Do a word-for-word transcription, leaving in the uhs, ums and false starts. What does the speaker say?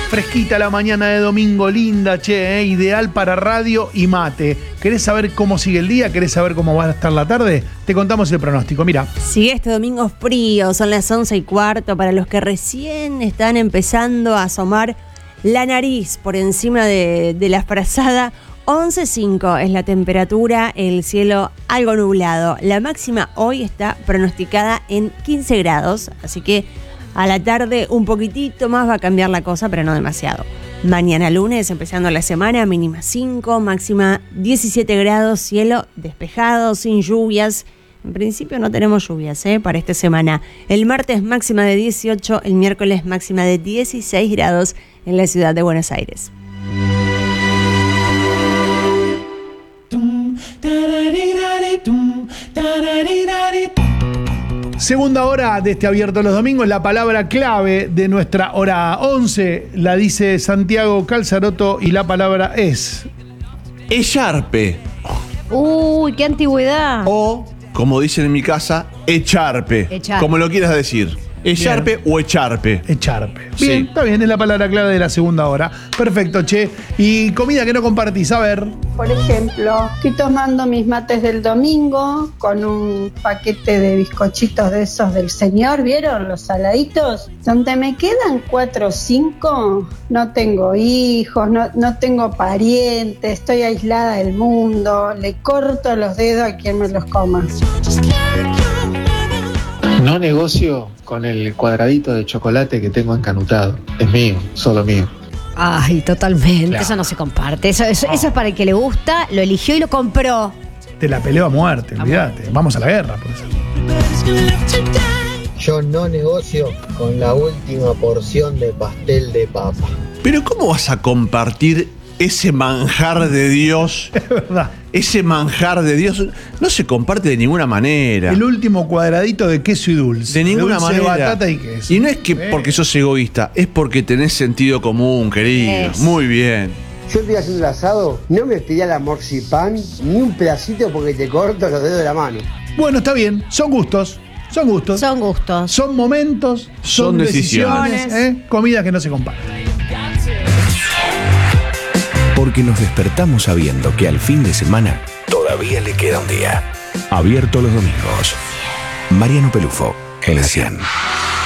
Fresquita la mañana de domingo, linda, che, eh, ideal para radio y mate. ¿Querés saber cómo sigue el día? ¿Querés saber cómo va a estar la tarde? Te contamos el pronóstico, mira. Sigue este domingo frío, son las once y cuarto. Para los que recién están empezando a asomar la nariz por encima de, de la frazada, once punto cinco es la temperatura, el cielo algo nublado. La máxima hoy está pronosticada en quince grados, así que a la tarde un poquitito más va a cambiar la cosa, pero no demasiado. Mañana lunes, empezando la semana, mínima cinco, máxima diecisiete grados, cielo despejado, sin lluvias. En principio no tenemos lluvias ¿eh? para esta semana. El martes máxima de dieciocho, el miércoles máxima de dieciséis grados en la ciudad de Buenos Aires. Segunda hora de este Abierto los Domingos, la palabra clave de nuestra hora once la dice Santiago Calzaroto y la palabra es... Echarpe. Uy, qué antigüedad. O, como dicen en mi casa, echarpe. Echarpe. Como lo quieras decir. Echarpe o echarpe. Echarpe. Sí. Bien, está bien, es la palabra clave de la segunda hora. Perfecto, che. Y comida que no compartís, a ver. Por ejemplo, estoy tomando mis mates del domingo con un paquete de bizcochitos de esos del señor, ¿vieron? Los saladitos. Donde me quedan cuatro o cinco, no tengo hijos, no, no tengo parientes, estoy aislada del mundo, le corto los dedos a quien me los coma. No negocio con el cuadradito de chocolate que tengo encanutado. Es mío, solo mío. Ay, totalmente. Claro. Eso no se comparte. Eso, eso, eso es para el que le gusta, lo eligió y lo compró. Te la peleo a muerte, olvídate. Vamos a la guerra, por eso. Yo no negocio con la última porción de pastel de papa. Pero ¿cómo vas a compartir ese manjar de Dios? Es verdad. Ese manjar de Dios no se comparte de ninguna manera. El último cuadradito de queso y dulce. De ninguna dulce manera. De batata y queso. Y no es que Eh. porque sos egoísta, es porque tenés sentido común, querido. Es. Muy bien. Yo estoy haciendo el asado, no me pedí la morcipán ni un pedacito porque te corto los dedos de la mano. Bueno, está bien. Son gustos. Son gustos. Son gustos. Son momentos. Son, Son decisiones. decisiones. ¿eh? Comidas que no se comparten. Porque nos despertamos sabiendo que al fin de semana todavía le queda un día. Abierto los domingos. Mariano Pelufo, en la cien.